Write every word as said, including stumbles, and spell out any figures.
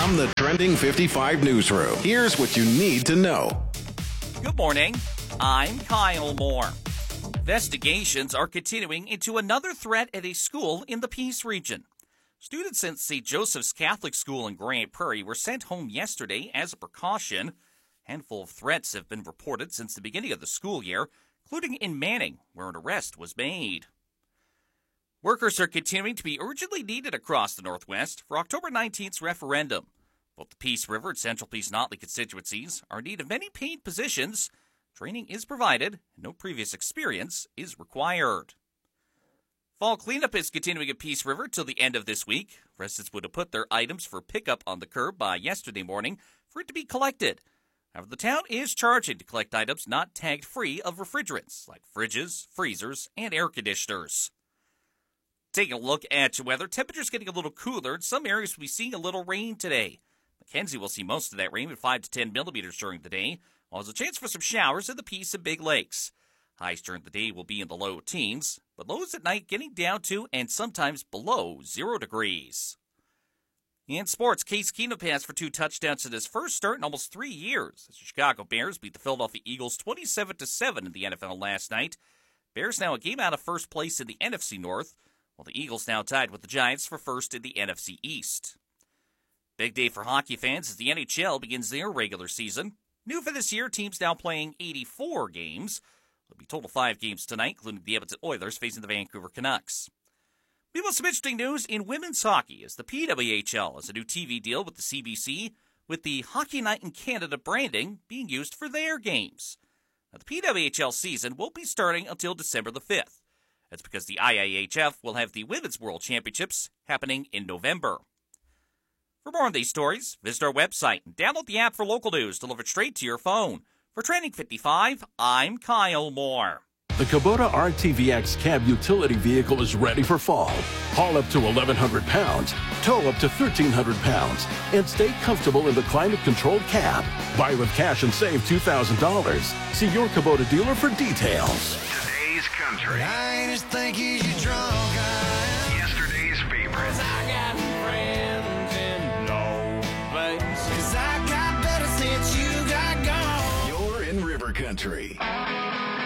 From the Trending fifty-five newsroom, here's what you need to know. Good morning. I'm Kyle Moore. Investigations are continuing into another threat at a school in the Peace region. Students at Saint Joseph's Catholic School in Grand Prairie were sent home yesterday as a precaution. A handful of threats have been reported since the beginning of the school year, including in Manning, where an arrest was made. Workers are continuing to be urgently needed across the Northwest for October nineteenth's referendum. Both the Peace River and Central Peace Notley constituencies are in need of many paid positions. Training is provided, and no previous experience is required. Fall cleanup is continuing at Peace River till the end of this week. Residents would have put their items for pickup on the curb by yesterday morning for it to be collected. However, the town is charging to collect items not tagged free of refrigerants, like fridges, freezers, and air conditioners. Taking a look at your weather, temperatures getting a little cooler. In some areas, we'll be seeing a little rain today. Mackenzie will see most of that rain at five to ten millimeters during the day, while there's a chance for some showers in the Peace and Big Lakes. Highs during the day will be in the low teens, but lows at night getting down to and sometimes below zero degrees. In sports, Case Keenum passed for two touchdowns in his first start in almost three years as the Chicago Bears beat the Philadelphia Eagles twenty-seven to seven in the N F L last night. Bears now a game out of first place in the N F C North, while the Eagles now tied with the Giants for first in the N F C East. Big day for hockey fans as the N H L begins their regular season. New for this year, teams now playing eighty-four games. There'll be total five games tonight, including the Edmonton Oilers facing the Vancouver Canucks. We have some interesting news in women's hockey as the P W H L has a new T V deal with the C B C, with the Hockey Night in Canada branding being used for their games. Now, the P W H L season won't be starting until December the fifth. That's because the I I H F will have the Women's World Championships happening in November. For more on these stories, visit our website and download the app for local news delivered straight to your phone. For Trending fifty-five, I'm Kyle Moore. The Kubota R T V X cab utility vehicle is ready for fall. Haul up to eleven hundred pounds, tow up to thirteen hundred pounds, and stay comfortable in the climate-controlled cab. Buy with cash and save two thousand dollars. See your Kubota dealer for details. Today's country. I just think he's your drunk guy. Yesterday's favorites. I got friends in no place. Cause I got better since you got gone. You're in River Country.